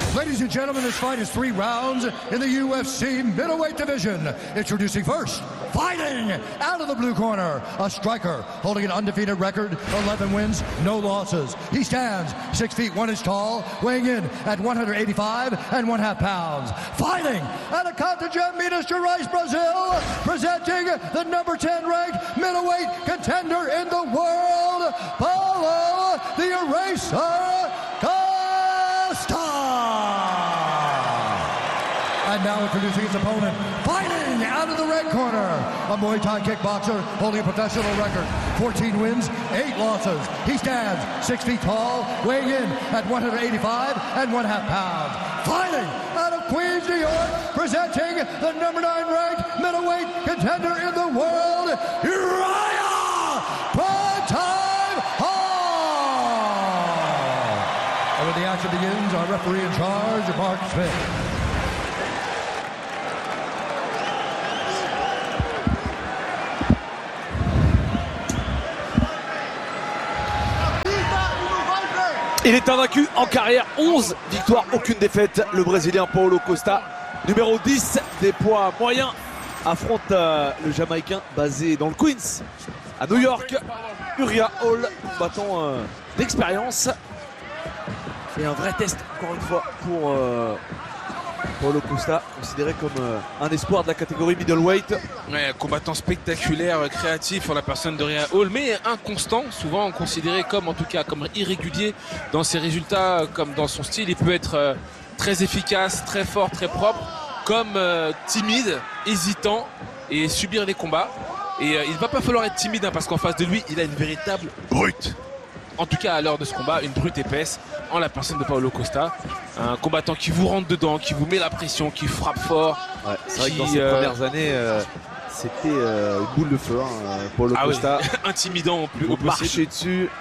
Ladies and gentlemen, this fight is 3 rounds in the UFC middleweight division. Introducing first, fighting out of the blue corner, a striker holding an undefeated record, 11 wins, no losses. He stands 6 feet 1 inch tall, weighing in at 185 1/2 pounds. Fighting out of Contagem, Minas Gerais, Brazil, presenting the number 10 ranked middleweight contender in the world, Paulo the Eraser Costa. And now introducing his opponent, fighting out of the red corner, a Muay Thai kickboxer holding a professional record, 14 wins, 8 losses. He stands 6 feet tall, weighing in at 185 1/2 pounds. Fighting out of Queens, New York, presenting the number 9 ranked middleweight contender in the world, Uriah Primetime Hall. And when the action begins, our referee in charge, Mark Smith. Il est invaincu en carrière, 11 victoires, aucune défaite. Le Brésilien Paulo Costa, numéro 10 des poids moyens, affronte le Jamaïcain basé dans le Queens, à New York, Uriah Hall, combattant d'expérience. Et un vrai test, encore une fois, pour Paulo Costa, considéré comme un espoir de la catégorie middleweight. Ouais, combattant spectaculaire, créatif en la personne de Uriah Hall, mais inconstant, souvent considéré comme, en tout cas, comme irrégulier dans ses résultats, comme dans son style. Il peut être très efficace, très fort, très propre, comme timide, hésitant et subir les combats. Et il ne va pas falloir être timide parce qu'en face de lui, il a une véritable brute. En tout cas, à l'heure de ce combat, une brute épaisse en la personne de Paulo Costa. Un combattant qui vous rentre dedans, qui vous met la pression, qui frappe fort. Ouais, c'est vrai que dans ses premières années, c'était une boule de feu, Paulo Costa. Oui. Intimidant au marcher dessus.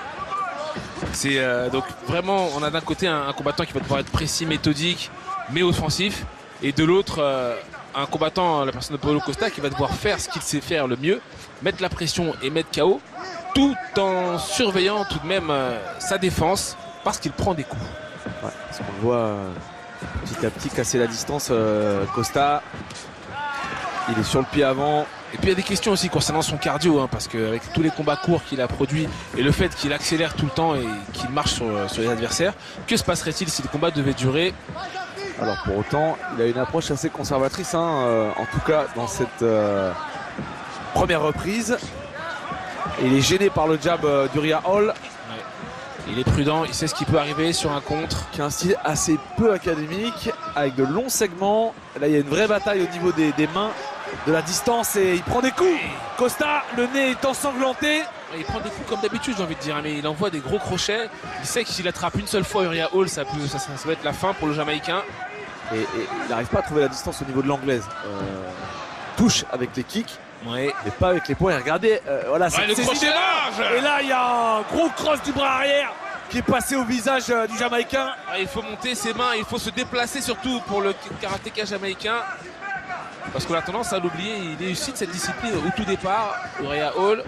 C'est donc vraiment, on a d'un côté un combattant qui va devoir être précis, méthodique, mais offensif. Et de l'autre, un combattant, la personne de Paulo Costa, qui va devoir faire ce qu'il sait faire le mieux, mettre la pression et mettre KO, tout en surveillant tout de même sa défense, parce qu'il prend des coups. Ouais, parce qu'on voit petit à petit casser la distance. Costa, il est sur le pied avant. Et puis il y a des questions aussi concernant son cardio, parce qu'avec tous les combats courts qu'il a produits et le fait qu'il accélère tout le temps et qu'il marche sur les adversaires, que se passerait-il si le combat devait durer? Alors pour autant, il a une approche assez conservatrice, en tout cas dans cette première reprise. Et il est gêné par le jab d'Uriah Hall. Ouais. Il est prudent, il sait ce qui peut arriver sur un contre. Qui a un style assez peu académique, avec de longs segments. Là, il y a une vraie bataille au niveau des mains, de la distance, et il prend des coups. Costa, le nez est ensanglanté. Il prend des coups comme d'habitude, j'ai envie de dire, mais il envoie des gros crochets. Il sait que s'il attrape une seule fois Uriah Hall, ça va être la fin pour le Jamaïcain. Et il n'arrive pas à trouver la distance au niveau de l'anglaise. Touche avec les kicks. Ouais. Mais pas avec les poings. Et regardez, voilà, c'est le crochet large. Et là, il y a un gros cross du bras arrière qui est passé au visage du Jamaïcain. Il faut monter ses mains, il faut se déplacer surtout pour le karatéka jamaïcain. Parce qu'on a tendance à l'oublier, il est issu de cette discipline au tout départ, Uriah Hall.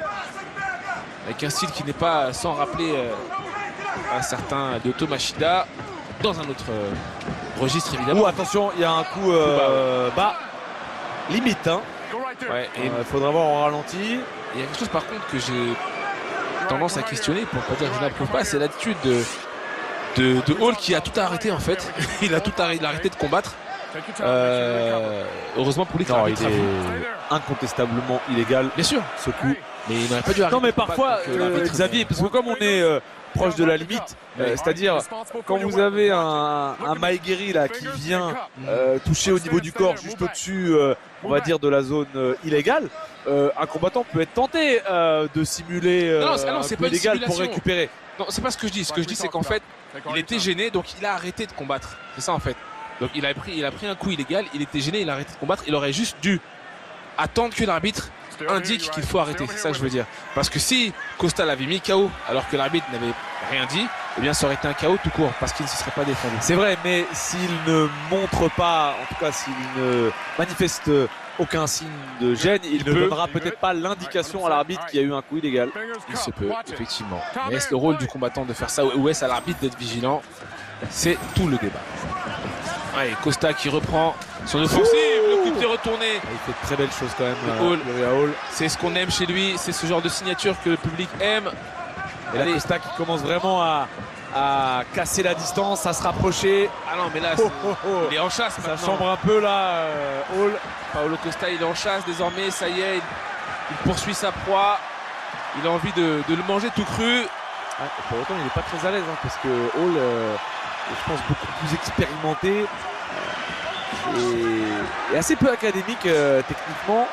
Avec un style qui n'est pas sans rappeler un certain Lyoto Machida dans un autre registre évidemment. Oh, attention, il y a un coup bas, limite. Ouais, il faudra voir en ralenti. Il y a quelque chose par contre que j'ai tendance à questionner, pour ne pas dire que je n'approuve pas, c'est l'attitude de Hall qui a tout arrêté en fait. Il a arrêté de combattre. Heureusement pour lui, il est incontestablement illégal. Bien sûr, ce coup. Mais il n'aurait pas dû arrêter. Non mais parfois, Xavier, parce que comme on est proche de la limite, c'est-à-dire quand vous avez un Maïgueri là qui vient toucher au niveau du corps, juste au-dessus, on va dire de la zone illégale, un combattant peut être tenté de simuler c'est pas illégal pour récupérer. Non, c'est pas ce que je dis. Ce que je dis, c'est qu'en fait, il était gêné, donc il a arrêté de combattre. C'est ça en fait. Donc il a pris un coup illégal, il était gêné, il a arrêté de combattre. Il aurait juste dû attendre que l'arbitre indique qu'il faut arrêter. C'est ça que je veux dire. Parce que si Costa l'avait mis KO alors que l'arbitre n'avait rien dit, eh bien ça aurait été un KO tout court parce qu'il ne se serait pas défendu. C'est vrai, mais s'il ne montre pas, en tout cas s'il ne manifeste aucun signe de gêne, il ne donnera peut-être pas l'indication à l'arbitre qu'il y a eu un coup illégal. Il se peut, effectivement. Mais est-ce le rôle du combattant de faire ça ou est-ce à l'arbitre d'être vigilant? C'est tout le débat. Allez, Costa qui reprend son offensive, le coup de pied retourné. Il fait de très belles choses quand même. Hall. C'est ce qu'on aime chez lui, c'est ce genre de signature que le public aime. Et là, Costa qui commence vraiment à casser la distance, à se rapprocher. Ah non, mais là, il est en chasse Ça maintenant. chambre un peu là, Hall. Paulo Costa, il est en chasse désormais, ça y est, il poursuit sa proie. Il a envie de le manger tout cru. Ouais, pour autant, il n'est pas très à l'aise parce que Hall, je pense, beaucoup plus expérimenté et assez peu académique techniquement.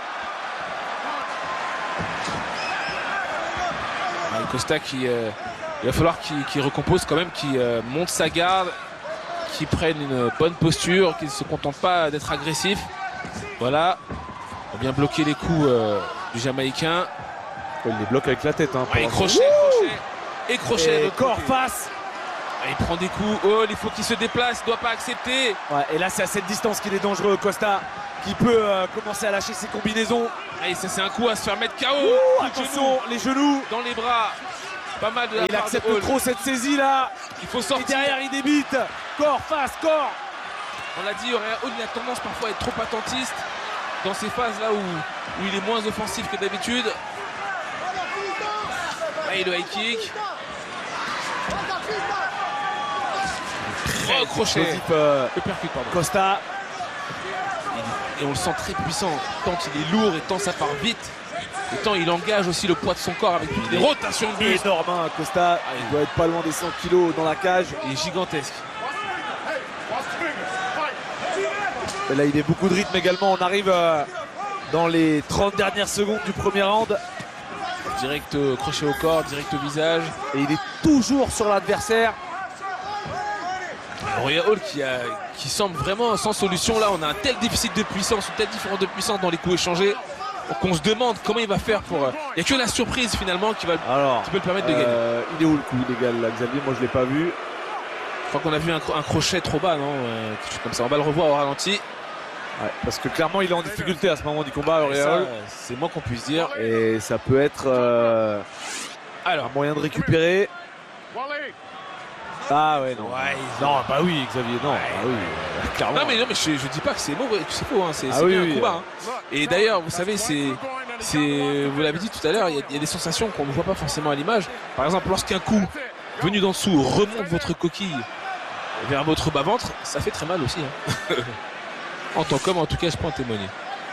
Costa qui, il va falloir qu'il recompose quand même, qu'il monte sa garde, qu'il prenne une bonne posture, qu'il ne se contente pas d'être agressif. Voilà, on vient bloquer les coups du Jamaïcain. Il les bloque avec la tête. Hein, et crochet. Et crochet. Corps face. Il prend des coups. Oh, il faut qu'il se déplace, il ne doit pas accepter. Ouais, et là, c'est à cette distance qu'il est dangereux. Costa qui peut commencer à lâcher ses combinaisons. Et ça, c'est un coup à se faire mettre KO. Attention, les genoux dans les bras. Pas mal de la part il accepte de Hall. trop cette saisie là. Il faut sortir. Et derrière, il débite. Corps face, corps. On l'a dit, Hall, il a tendance parfois à être trop attentiste dans ces phases là où il est moins offensif que d'habitude. Et le high kick. Très crochet. Costa. Et on le sent très puissant. Tant il est lourd et tant ça part vite. Et tant il engage aussi le poids de son corps avec toutes les rotations de buste. Énorme, hein, Costa. Il doit être pas loin des 100 kg dans la cage. Il est gigantesque. Et là, il est beaucoup de rythme également. On arrive dans les 30 dernières secondes du premier round. Direct crochet au corps, direct au visage. Et il est toujours sur l'adversaire. Uriah Hall qui semble vraiment sans solution. Là, on a un tel déficit de puissance, une telle différence de puissance dans les coups échangés qu'on se demande comment il va faire pour... Il n'y a que la surprise finalement qui peut le permettre de gagner. Il est où le coup illégal là, Xavier? Moi, je ne l'ai pas vu. Je crois qu'on a vu un crochet trop bas, non? Quelque chose comme ça. On va le revoir au ralenti. Ouais, parce que clairement, il est en difficulté à ce moment du combat, Uriah Hall. C'est moins qu'on puisse dire. Et ça peut être un moyen de récupérer. Ah ouais, non. Ouais, non, bah oui, Xavier, non. Bah oui, clairement. Non, mais je dis pas que c'est mauvais, que c'est faux, hein. C'est bien oui, un combat. Hein. Et d'ailleurs, vous savez, vous l'avez dit tout à l'heure, il y a des sensations qu'on ne voit pas forcément à l'image. Par exemple, lorsqu'un coup venu d'en dessous remonte votre coquille vers votre bas-ventre, ça fait très mal aussi. Hein. En tant qu'homme, en tout cas, je peux en témoigner.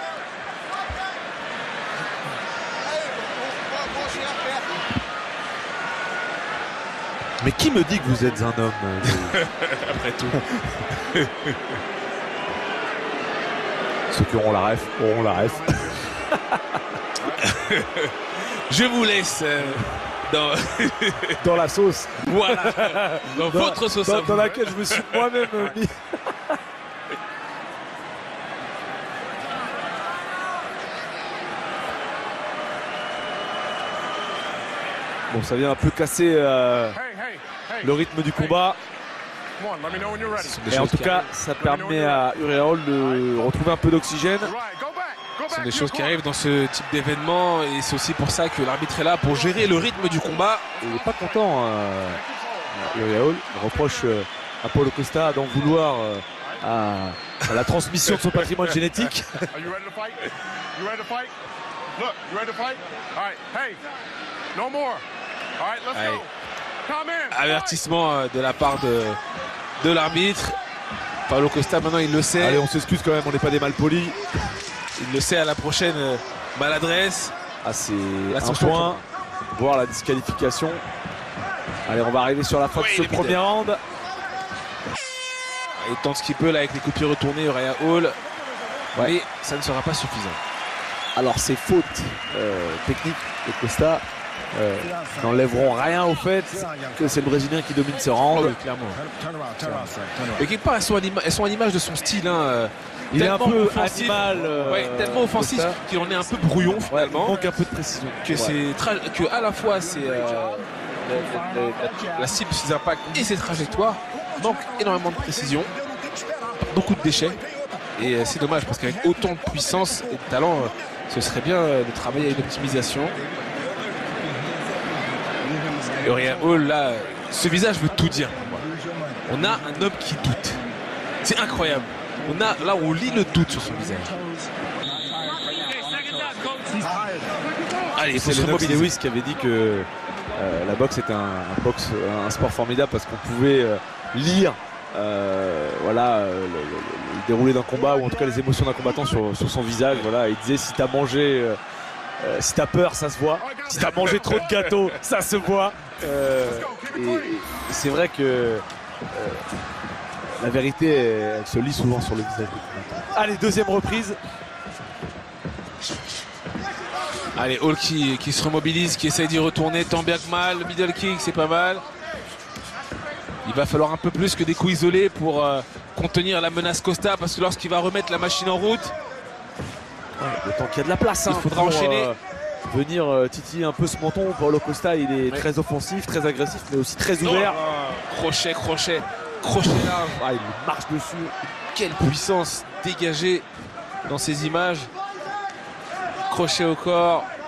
Mais qui me dit que vous êtes un homme? Après tout. Ceux qui auront la ref, auront la ref. Je vous laisse dans la sauce. Voilà. Dans votre sauce. Dans laquelle je me suis moi-même mis. Bon, ça vient un peu casser le rythme du combat. Et en tout cas, ça permet à Uriah Hall de retrouver un peu d'oxygène. Ce sont des choses qui arrivent dans ce type d'événement et c'est aussi pour ça que l'arbitre est là pour gérer le rythme du combat. Il n'est pas content, Uriah Hall. Il reproche à Paulo Costa d'en vouloir à la transmission de son patrimoine génétique. Avertissement de la part de l'arbitre. Paulo Costa, maintenant il le sait. Allez, on s'excuse quand même, on n'est pas des malpolis. Il le sait à la prochaine maladresse. Ah, c'est un point, voire la disqualification. Allez, on va arriver sur la fin de ce premier round. Il tente ce qu'il peut là avec les coups de pied retournés, Uriah Hall. Mais ça ne sera pas suffisant. Alors ces fautes techniques de Costa n'enlèveront rien au fait que c'est le Brésilien qui domine ce round. Oui, clairement. Et quelque part, elles sont à l'image de son style. Hein, il est un peu offensif, animal. Tellement offensif qu'il en est un peu brouillon finalement. Il manque un peu de précision. Que à la fois c'est la cible, ses impacts et ses trajectoires manquent énormément de précision, beaucoup de déchets. Et c'est dommage parce qu'avec autant de puissance et de talent, ce serait bien de travailler à une optimisation. Uriah Hall, là, ce visage veut tout dire pour moi. On a un homme qui doute. C'est incroyable. Là, on lit le doute sur son visage. Allez, c'est Lennox Lewis qui avait dit que la boxe est un sport formidable parce qu'on pouvait lire voilà, le déroulé d'un combat ou en tout cas les émotions d'un combattant sur son visage. Voilà, il disait si t'as mangé, si t'as peur, ça se voit. Si t'as mangé trop de gâteaux, ça se voit. Et c'est vrai que la vérité, elle se lit souvent sur le visage. Allez, deuxième reprise. Allez, Hall qui se remobilise, qui essaye d'y retourner tant bien que mal. Middle kick, c'est pas mal. Il va falloir un peu plus que des coups isolés pour contenir la menace Costa, parce que lorsqu'il va remettre la machine en route, autant qu'il y a de la place, il faudra enchaîner. Venir titiller un peu ce menton. Paulo Costa, il est très offensif, très agressif, mais aussi très ouvert. Crochet large. Il marche dessus. Quelle puissance dégagée dans ces images. Crochet au corps.